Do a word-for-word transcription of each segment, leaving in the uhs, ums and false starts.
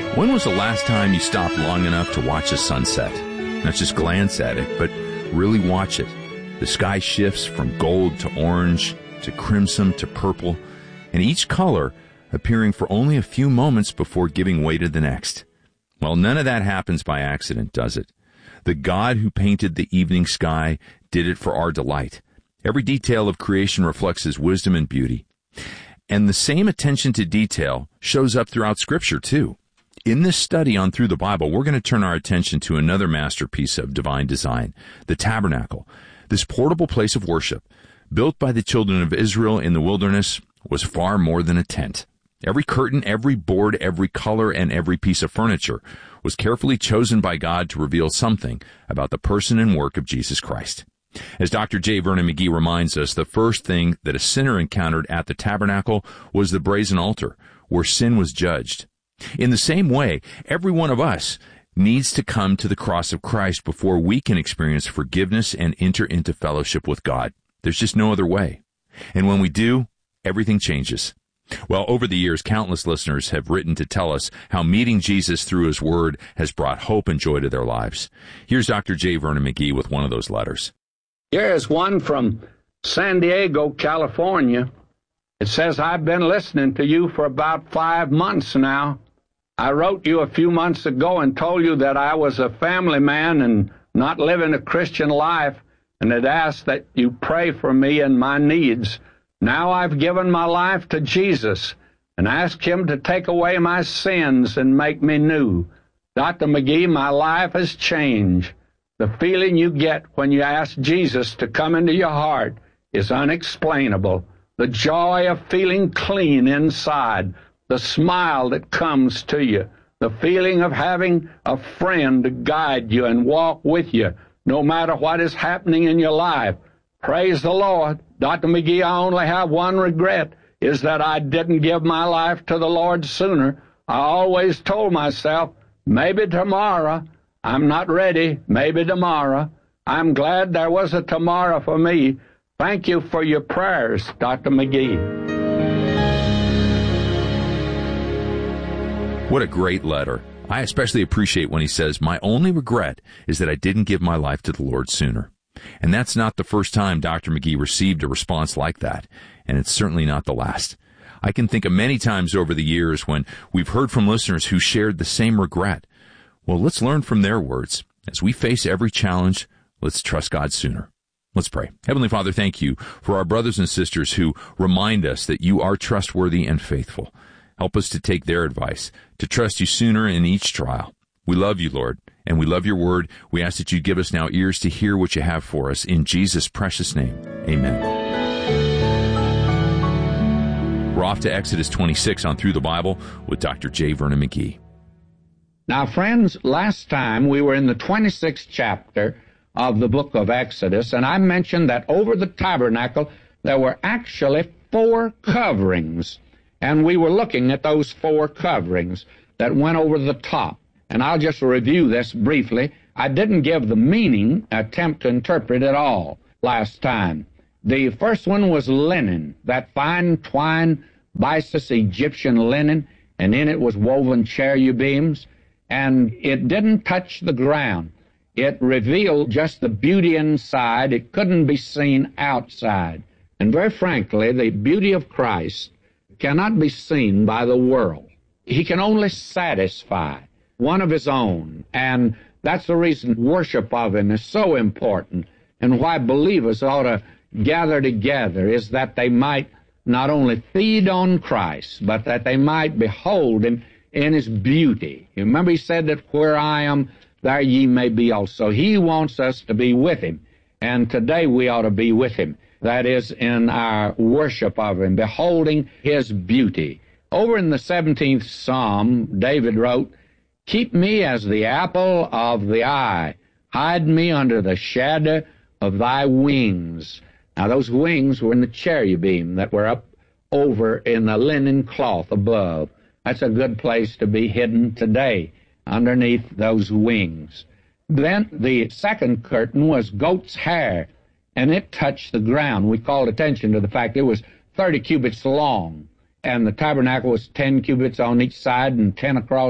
When was the last time you stopped long enough to watch a sunset? Not just glance at it, but really watch it. The sky shifts from gold to orange to crimson to purple, and each color appearing for only a few moments before giving way to the next. Well, none of that happens by accident, does it? The God who painted the evening sky did it for our delight. Every detail of creation reflects his wisdom and beauty. And the same attention to detail shows up throughout Scripture, too. In this study on Through the Bible, we're going to turn our attention to another masterpiece of divine design, the tabernacle. This portable place of worship, built by the children of Israel in the wilderness, was far more than a tent. Every curtain, every board, every color, and every piece of furniture was carefully chosen by God to reveal something about the person and work of Jesus Christ. As Doctor J. Vernon McGee reminds us, the first thing that a sinner encountered at the tabernacle was the brazen altar, where sin was judged. In the same way, every one of us needs to come to the cross of Christ before we can experience forgiveness and enter into fellowship with God. There's just no other way. And when we do, everything changes. Well, over the years, countless listeners have written to tell us how meeting Jesus through his word has brought hope and joy to their lives. Here's Doctor J. Vernon McGee with one of those letters. Here's one from San Diego, California. It says, I've been listening to you for about five months now. I wrote you a few months ago and told you that I was a family man and not living a Christian life, and had asked that you pray for me and my needs. Now I've given my life to Jesus and asked him to take away my sins and make me new. Doctor McGee, my life has changed. The feeling you get when you ask Jesus to come into your heart is unexplainable. The joy of feeling clean inside, the smile that comes to you, the feeling of having a friend to guide you and walk with you, no matter what is happening in your life. Praise the Lord. Doctor McGee, I only have one regret, is that I didn't give my life to the Lord sooner. I always told myself, maybe tomorrow. I'm not ready. Maybe tomorrow. I'm glad there was a tomorrow for me. Thank you for your prayers, Doctor McGee. What a great letter. I especially appreciate when he says, my only regret is that I didn't give my life to the Lord sooner. And that's not the first time Doctor McGee received a response like that, and it's certainly not the last. I can think of many times over the years when we've heard from listeners who shared the same regret. Well, let's learn from their words. As we face every challenge, let's trust God sooner. Let's pray. Heavenly Father, thank you for our brothers and sisters who remind us that you are trustworthy and faithful. Help us to take their advice, to trust you sooner in each trial. We love you, Lord, and we love your word. We ask that you give us now ears to hear what you have for us. In Jesus' precious name, amen. We're off to Exodus twenty-six on Through the Bible with Doctor J. Vernon McGee. Now, friends, last time we were in the twenty-sixth chapter of the book of Exodus, and I mentioned that over the tabernacle there were actually four coverings. And we were looking at those four coverings that went over the top. And I'll just review this briefly. I didn't give the meaning, attempt to interpret it all last time. The first one was linen, that fine twine, byssus Egyptian linen, and in it was woven cherubims, and it didn't touch the ground. It revealed just the beauty inside. It couldn't be seen outside. And very frankly, the beauty of Christ cannot be seen by the world. He can only satisfy one of his own, and that's the reason worship of him is so important, and why believers ought to gather together, is that they might not only feed on Christ, but that they might behold him in his beauty. You remember he said that where I am, there ye may be also. He wants us to be with him, and today we ought to be with him. That is, in our worship of him, beholding his beauty. Over in the seventeenth Psalm, David wrote, Keep me as the apple of the eye. Hide me under the shadow of thy wings. Now, those wings were in the cherubim that were up over in the linen cloth above. That's a good place to be hidden today, underneath those wings. Then the second curtain was goat's hair, and it touched the ground. We called attention to the fact it was thirty cubits long, and the tabernacle was ten cubits on each side and ten across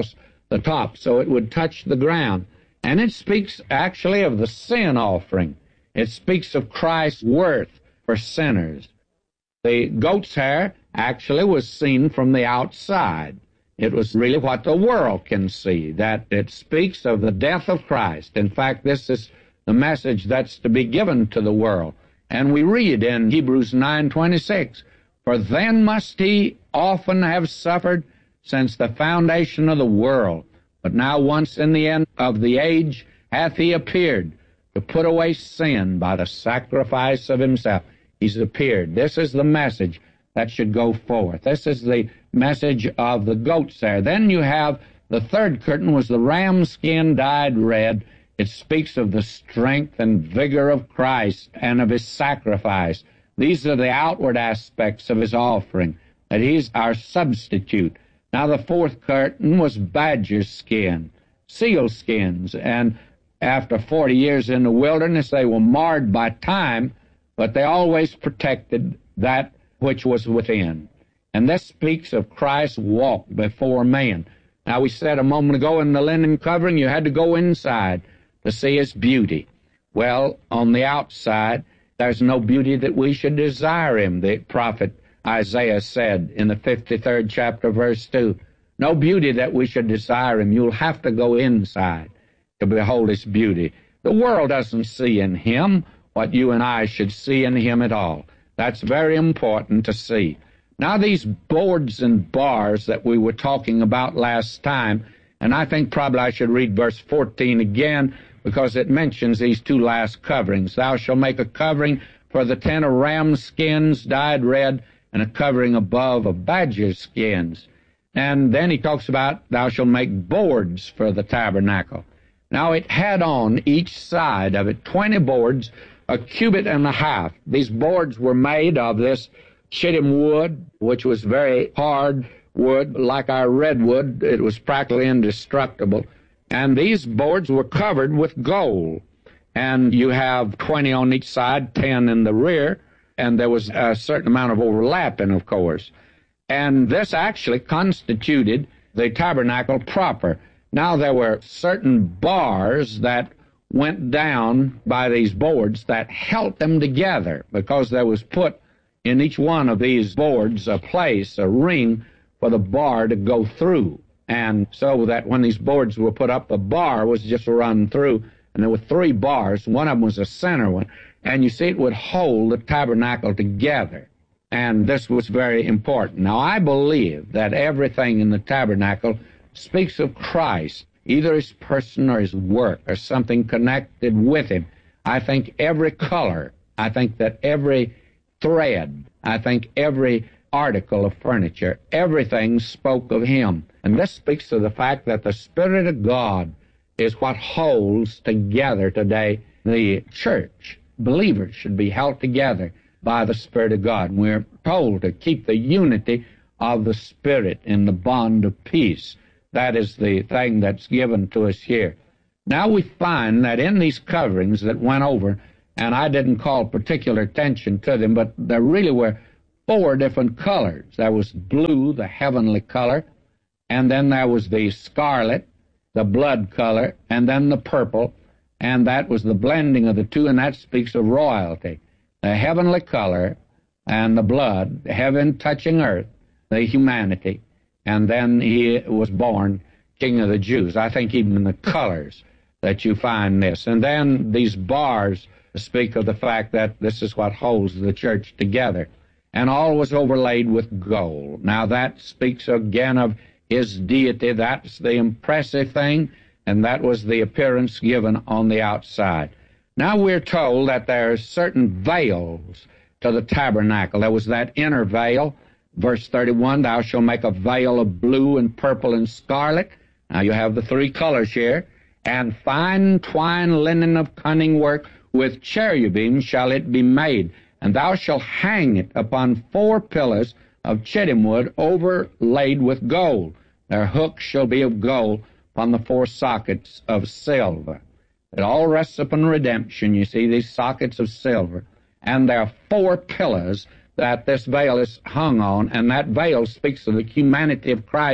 the top, so it would touch the ground. And it speaks actually of the sin offering. It speaks of Christ's worth for sinners. The goat's hair actually was seen from the outside. It was really what the world can see, that it speaks of the death of Christ. In fact, this is the message that's to be given to the world. And we read in Hebrews nine twenty-six, "For then must he often have suffered since the foundation of the world. But now once in the end of the age hath he appeared to put away sin by the sacrifice of himself." He's appeared. This is the message that should go forth. This is the message of the goat's hair. Then you have the third curtain was the ram skin dyed red. It speaks of the strength and vigor of Christ and of his sacrifice. These are the outward aspects of his offering, that he's our substitute. Now the fourth curtain was badger skin, seal skins, and after forty years in the wilderness they were marred by time, but they always protected that which was within. And this speaks of Christ's walk before man. Now we said a moment ago in the linen covering you had to go inside to see his beauty. Well, on the outside there's no beauty that we should desire him. The prophet Isaiah said in the fifty-third chapter, verse two, "No beauty that we should desire him." You'll have to go inside to behold his beauty. The world doesn't see in him what you and I should see in him at all. That's very important to see. Now these boards and bars that we were talking about last time, and I think probably I should read verse fourteen again because it mentions these two last coverings. "Thou shalt make a covering for the tent of ram skins dyed red, and a covering above of badger skins." And then he talks about, "Thou shalt make boards for the tabernacle." Now it had on each side of it twenty boards, a cubit and a half. These boards were made of this shittim wood, which was very hard wood, like our redwood. It was practically indestructible. And these boards were covered with gold. And you have twenty on each side, ten in the rear, and there was a certain amount of overlapping, of course. And this actually constituted the tabernacle proper. Now there were certain bars that went down by these boards that held them together, because there was put in each one of these boards a place, a ring, for the bar to go through. And so that when these boards were put up, the bar was just run through, and there were three bars. One of them was a center one, and you see it would hold the tabernacle together. And this was very important. Now I believe that everything in the tabernacle speaks of Christ, either his person or his work or something connected with him. I think every color, I think that every thread, I think every article of furniture, everything spoke of him. And this speaks of the fact that the Spirit of God is what holds together today the church. Believers should be held together by the Spirit of God. And we're told to keep the unity of the Spirit in the bond of peace. That is the thing that's given to us here. Now we find that in these coverings that went over, and I didn't call particular attention to them, but there really were four different colors. There was blue, the heavenly color, and then there was the scarlet, the blood color, and then the purple, and that was the blending of the two, and that speaks of royalty. The heavenly color and the blood, heaven touching earth, the humanity, and then he was born King of the Jews. I think even in the colors that you find this. And then these bars speak of the fact that this is what holds the church together. And all was overlaid with gold. Now that speaks again of his deity. That's the impressive thing, and that was the appearance given on the outside. Now we're told that there are certain veils to the tabernacle. There was that inner veil. Verse thirty-one, "Thou shalt make a veil of blue and purple and scarlet." Now you have the three colors here. "And fine twine linen of cunning work, with cherubim shall it be made. And thou shalt hang it upon four pillars of shittim wood overlaid with gold. Their hooks shall be of gold upon the four sockets of silver." It all rests upon redemption. You see these sockets of silver. And there are four pillars that this veil is hung on, and that veil speaks of the humanity of Christ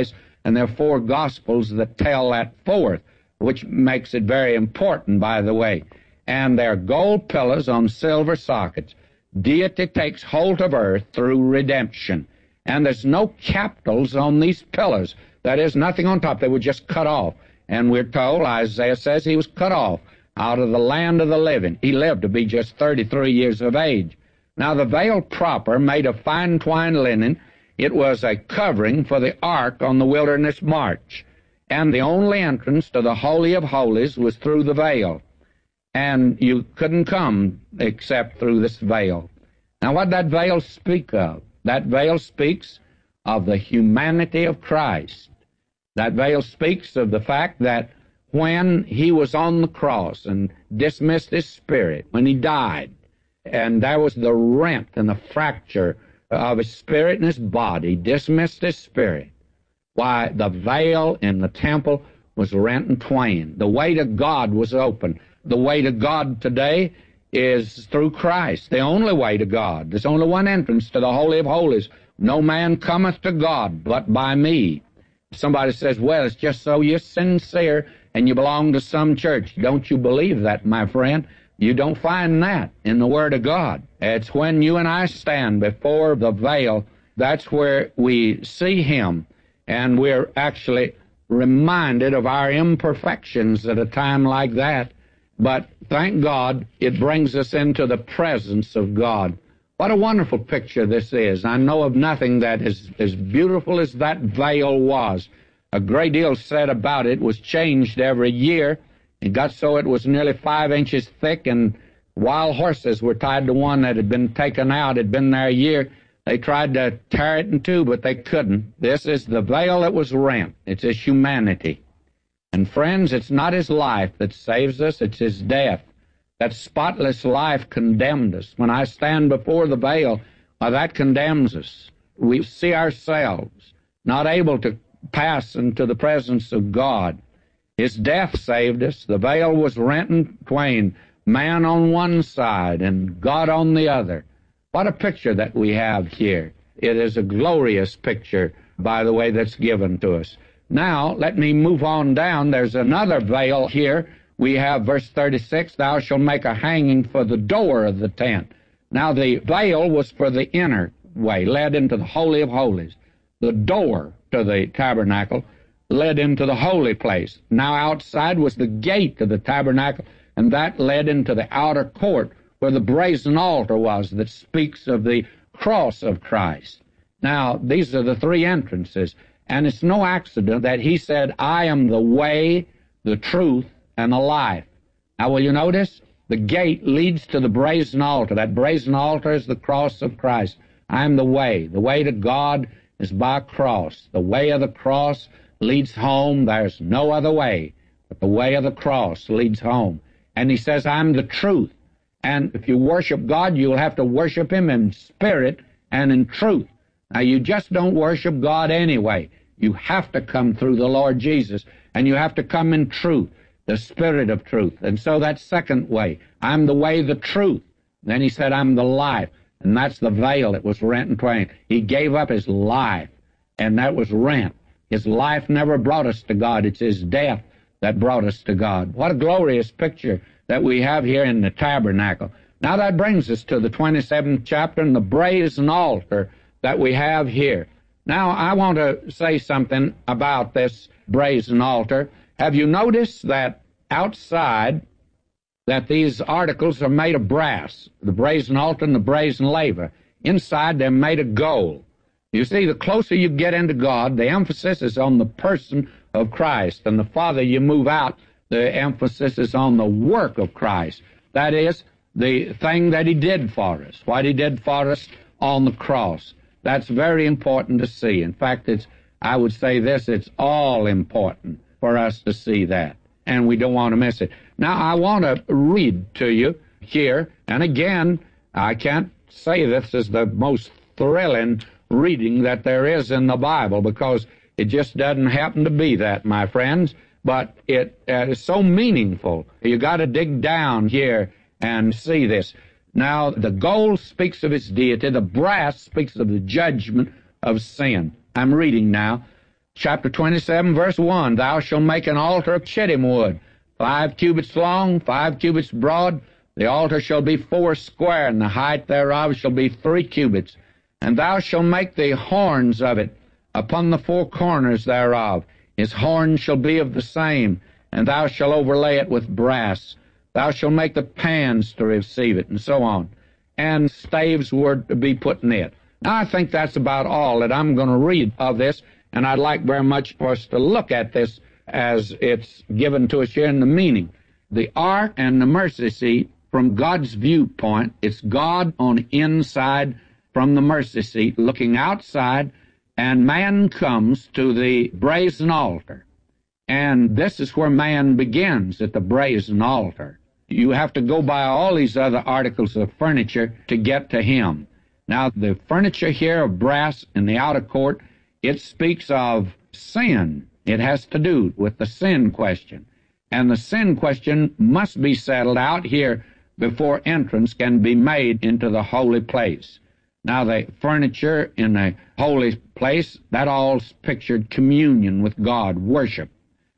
And there are four Gospels that tell that forth, which makes it very important, by the way. And they're gold pillars on silver sockets. Deity takes hold of earth through redemption. And there's no capitals on these pillars. That is, nothing on top. They were just cut off. And we're told, Isaiah says, he was cut off out of the land of the living. He lived to be just thirty-three years of age. Now, the veil proper, made of fine twined linen, it was a covering for the ark on the wilderness march. And the only entrance to the Holy of Holies was through the veil. And you couldn't come except through this veil. Now, what did that veil speak of? That veil speaks of the humanity of Christ. That veil speaks of the fact that when he was on the cross and dismissed his spirit, when he died, and there was the rent and the fracture of his spirit and his body, dismissed his spirit, why, the veil in the temple was rent in twain. The way to God was open. The way to God today is through Christ, the only way to God. There's only one entrance to the Holy of Holies. No man cometh to God but by me. Somebody says, well, it's just so you're sincere and you belong to some church. Don't you believe that, my friend? You don't find that in the Word of God. It's when you and I stand before the veil, that's where we see Him, and we're actually reminded of our imperfections at a time like that. But thank God, it brings us into the presence of God. What a wonderful picture this is. I know of nothing that is as beautiful as that veil was. A great deal said about it, was changed every year. It got so it was nearly five inches thick, and wild horses were tied to one that had been taken out, had been there a year. They tried to tear it in two, but they couldn't. This is the veil that was rent. It's his humanity. And friends, it's not his life that saves us, it's his death. That spotless life condemned us. When I stand before the veil, well, that condemns us. We see ourselves not able to pass into the presence of God. His death saved us. The veil was rent in twain, man on one side and God on the other. What a picture that we have here. It is a glorious picture, by the way, that's given to us. Now, let me move on down. There's another veil here. We have verse thirty-six, thou shalt make a hanging for the door of the tent. Now, the veil was for the inner way, led into the Holy of Holies. The door to the tabernacle led into the holy place. Now outside was the gate to the tabernacle, and that led into the outer court where the brazen altar was that speaks of the cross of Christ. Now, these are the three entrances, and it's no accident that he said, I am the way, the truth, and the life. Now, will you notice? The gate leads to the brazen altar. That brazen altar is the cross of Christ. I am the way. The way to God is by cross. The way of the cross leads home. There's no other way, but the way of the cross leads home. And he says, I'm the truth. And if you worship God, you'll have to worship Him in spirit and in truth. Now, you just don't worship God anyway. You have to come through the Lord Jesus, and you have to come in truth, the spirit of truth. And so that second way, I'm the way, the truth. Then he said, I'm the life. And that's the veil that was rent in twain. He gave up his life, and that was rent. His life never brought us to God. It's his death that brought us to God. What a glorious picture that we have here in the tabernacle. Now that brings us to the twenty-seventh chapter and the brazen altar that we have here. Now I want to say something about this brazen altar. Have you noticed that outside that these articles are made of brass, the brazen altar and the brazen laver? Inside they're made of gold. You see, the closer you get into God, the emphasis is on the person of Christ. And the farther you move out, the emphasis is on the work of Christ. That is, the thing that He did for us, what He did for us on the cross. That's very important to see. In fact, it's, I would say this, it's all important for us to see that. And we don't want to miss it. Now, I want to read to you here, and again, I can't say this is the most thrilling reading that there is in the Bible, because it just doesn't happen to be that, my friends, but it uh, is so meaningful. You got to dig down here and see this. Now, the gold speaks of its deity, the brass speaks of the judgment of sin. I'm reading now. chapter twenty-seven, verse one, thou shalt make an altar of shittim wood, five cubits long, five cubits broad. The altar shall be four square, and the height thereof shall be three cubits. And thou shalt make the horns of it upon the four corners thereof. His horns shall be of the same, and thou shalt overlay it with brass. Thou shalt make the pans to receive it, and so on. And staves were to be put in it. Now, I think that's about all that I'm going to read of this, and I'd like very much for us to look at this as it's given to us here in the meaning. The ark and the mercy seat, from God's viewpoint, it's God on the inside from the mercy seat, looking outside, and man comes to the brazen altar. And this is where man begins, at the brazen altar. You have to go by all these other articles of furniture to get to him. Now, the furniture here of brass in the outer court, it speaks of sin. It has to do with the sin question. And the sin question must be settled out here before entrance can be made into the holy place. Now, the furniture in the holy place, that all's pictured communion with God, worship.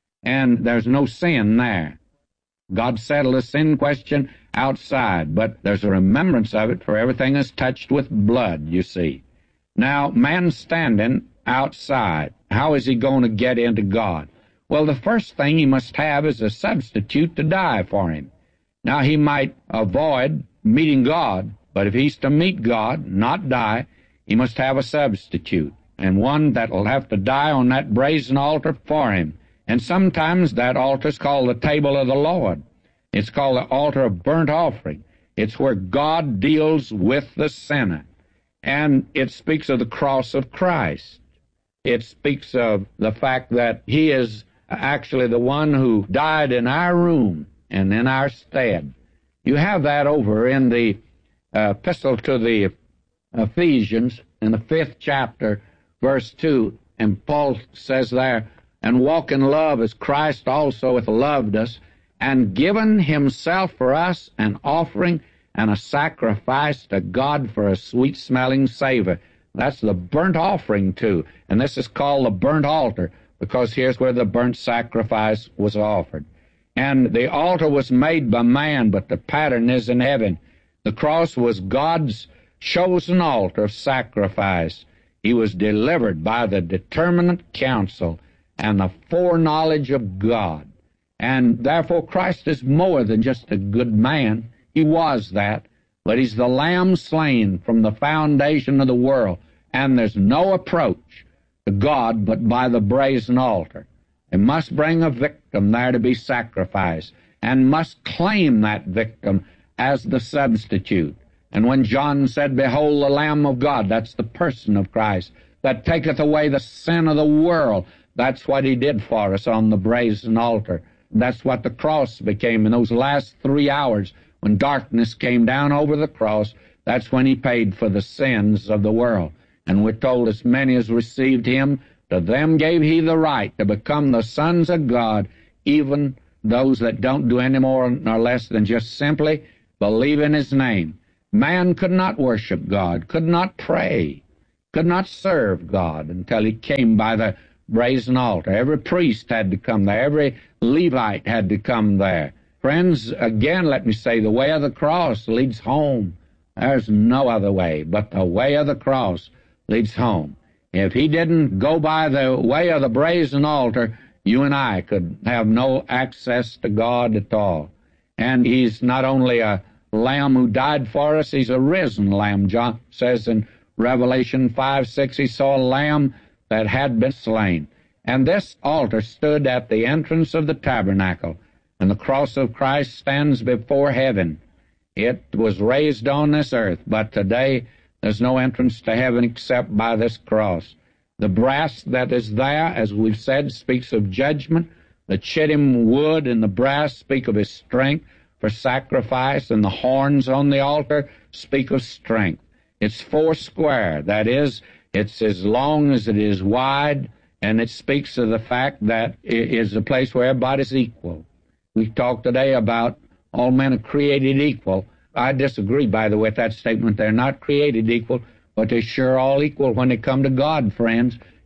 And there's no sin there. God settled the sin question outside, but there's a remembrance of it, for everything is touched with blood, you see. Now, man standing outside, how is he going to get into God? Well, the first thing he must have is a substitute to die for him. Now, he might avoid meeting God, but if he's to meet God, not die, he must have a substitute, and one that will have to die on that brazen altar for him. And sometimes that altar is called the table of the Lord. It's called the altar of burnt offering. It's where God deals with the sinner. And it speaks of the cross of Christ. It speaks of the fact that he is actually the one who died in our room and in our stead. You have that over in the uh, epistle to the Ephesians in the fifth chapter, verse two, and Paul says there, and walk in love as Christ also hath loved us, and given himself for us an offering and a sacrifice to God for a sweet-smelling savor. That's the burnt offering, too. And this is called the burnt altar, because here's where the burnt sacrifice was offered. And the altar was made by man, but the pattern is in heaven. The cross was God's chosen altar of sacrifice. He was delivered by the determinate counsel and the foreknowledge of God. And therefore Christ is more than just a good man. He was that, but he's the Lamb slain from the foundation of the world, and there's no approach to God but by the brazen altar. They must bring a victim there to be sacrificed, and must claim that victim as the substitute. And when John said, behold the Lamb of God, that's the person of Christ, that taketh away the sin of the world. That's what he did for us on the brazen altar. That's what the cross became in those last three hours when darkness came down over the cross. That's when he paid for the sins of the world. And we're told, as many as received him, to them gave he the right to become the sons of God, even those that don't do any more nor less than just simply believe in his name. Man could not worship God, could not pray, could not serve God until he came by the brazen altar. Every priest had to come there. Every Levite had to come there. Friends, again, let me say, the way of the cross leads home. There's no other way, but the way of the cross leads home. If he didn't go by the way of the brazen altar, you and I could have no access to God at all. And he's not only a Lamb who died for us, he's a risen Lamb. John says in Revelation five six, he saw a Lamb that had been slain. And this altar stood at the entrance of the tabernacle, and the cross of Christ stands before heaven. It was raised on this earth, but today there's no entrance to heaven except by this cross. The brass that is there, as we've said, speaks of judgment. The shittim wood and the brass speak of his strength for sacrifice, and the horns on the altar speak of strength. It's four square, that is, it's as long as it is wide, and it speaks of the fact that it is a place where everybody's equal. We talked today about all men are created equal. I disagree, by the way, with that statement. They're not created equal, but they're sure all equal when they come to God, friends.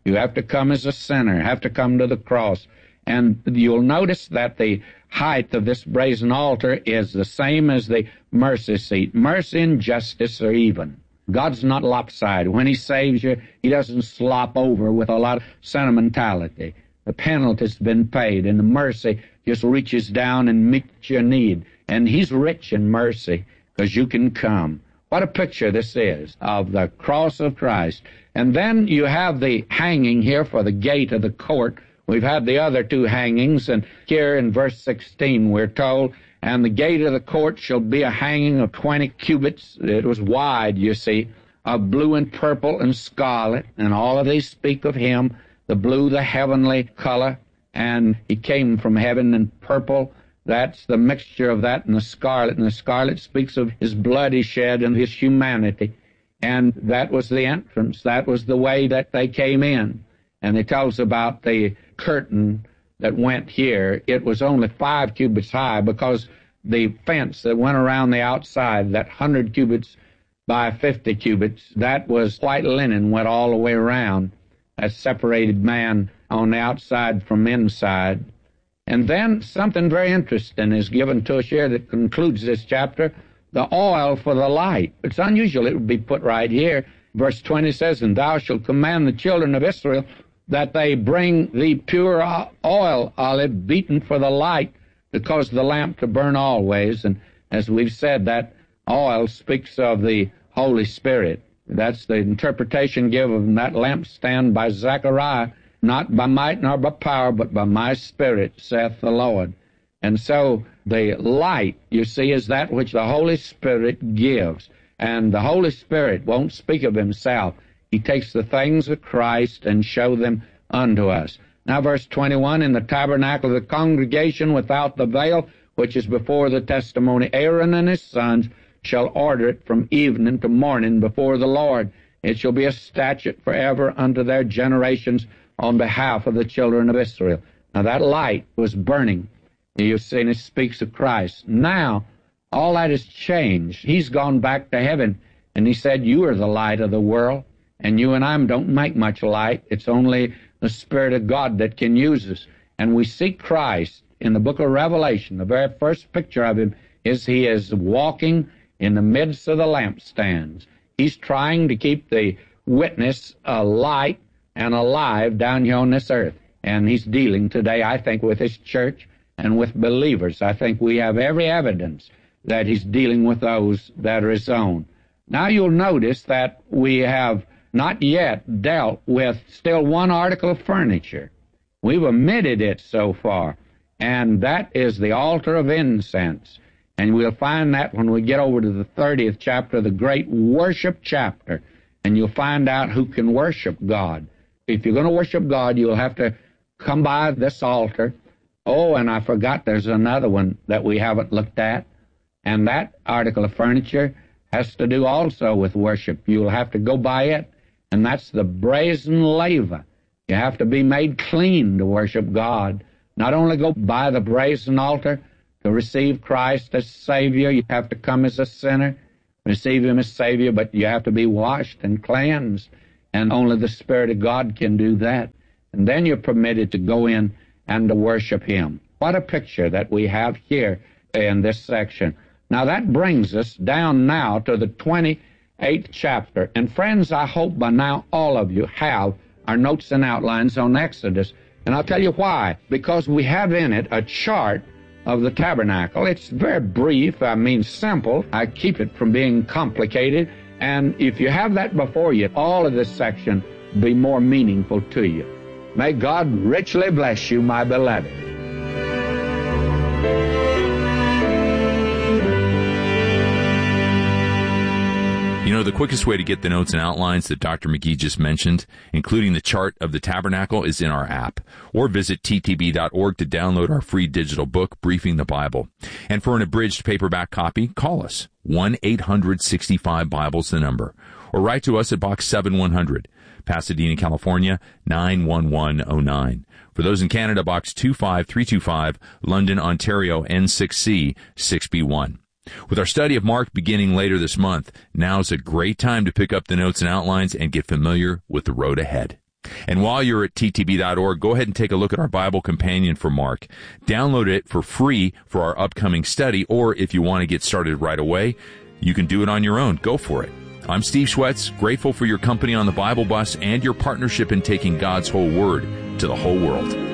You have to come as a sinner, have to come to the cross. And you'll notice that the height of this brazen altar is the same as the mercy seat. Mercy and justice are even. God's not lopsided. When He saves you, He doesn't slop over with a lot of sentimentality. The penalty's been paid, and the mercy just reaches down and meets your need. And He's rich in mercy, because you can come. What a picture this is of the cross of Christ. And then you have the hanging here for the gate of the court. We've had the other two hangings, and here in verse sixteen we're told, and the gate of the court shall be a hanging of twenty cubits. It was wide, you see, of blue and purple and scarlet, and all of these speak of Him, the blue, the heavenly color, and He came from heaven, and purple, that's the mixture of that and the scarlet, and the scarlet speaks of His blood He shed and His humanity, and that was the entrance. That was the way that they came in. And it tells about the curtain that went here. It was only five cubits high because the fence that went around the outside, that hundred cubits by fifty cubits, that was white linen, went all the way around. That separated man on the outside from inside. And then something very interesting is given to us here that concludes this chapter, the oil for the light. It's unusual it would be put right here. Verse twenty says, and thou shalt command the children of Israel that they bring thee pure oil, olive, beaten for the light, to cause the lamp to burn always. And as we've said, that oil speaks of the Holy Spirit. That's the interpretation given of that lampstand by Zechariah, not by might nor by power, but by my Spirit, saith the Lord. And so the light, you see, is that which the Holy Spirit gives. And the Holy Spirit won't speak of Himself. He takes the things of Christ and show them unto us. Now, verse twenty-one, in the tabernacle of the congregation without the veil, which is before the testimony, Aaron and his sons shall order it from evening to morning before the Lord. It shall be a statute forever unto their generations on behalf of the children of Israel. Now, that light was burning. You've seen it speaks of Christ. Now, all that has changed. He's gone back to heaven, and He said, you are the light of the world. And you and I don't make much light. It's only the Spirit of God that can use us. And we see Christ in the book of Revelation. The very first picture of Him is He is walking in the midst of the lampstands. He's trying to keep the witness alight and alive down here on this earth. And He's dealing today, I think, with His church and with believers. I think we have every evidence that He's dealing with those that are His own. Now you'll notice that we have not yet dealt with still one article of furniture. We've omitted it so far, and that is the altar of incense. And we'll find that when we get over to the thirtieth chapter, the great worship chapter, and you'll find out who can worship God. If you're going to worship God, you'll have to come by this altar. Oh, and I forgot there's another one that we haven't looked at, and that article of furniture has to do also with worship. You'll have to go by it. And that's the brazen laver. You have to be made clean to worship God. Not only go by the brazen altar to receive Christ as Savior, you have to come as a sinner, receive Him as Savior, but you have to be washed and cleansed. And only the Spirit of God can do that. And then you're permitted to go in and to worship Him. What a picture that we have here in this section. Now that brings us down now to the twenty-eighth chapter. And friends, I hope by now all of you have our notes and outlines on Exodus. And I'll tell you why. Because we have in it a chart of the tabernacle. It's very brief, I mean simple. I keep it from being complicated. And if you have that before you, all of this section will be more meaningful to you. May God richly bless you, my beloved. You know, the quickest way to get the notes and outlines that Doctor McGee just mentioned, including the chart of the tabernacle, is in our app. Or visit T T B dot org to download our free digital book, Briefing the Bible. And for an abridged paperback copy, call us. one eight hundred sixty-five Bible's the number. Or write to us at Box seven one hundred, Pasadena, California, nine one one oh nine. For those in Canada, Box two five three two five, London, Ontario, N six C six B one. With our study of Mark beginning later this month, now's a great time to pick up the notes and outlines and get familiar with the road ahead. And while you're at T T B dot org, go ahead and take a look at our Bible Companion for Mark. Download it for free for our upcoming study, or if you want to get started right away, you can do it on your own. Go for it. I'm Steve Schwetz, grateful for your company on the Bible Bus and your partnership in taking God's whole word to the whole world.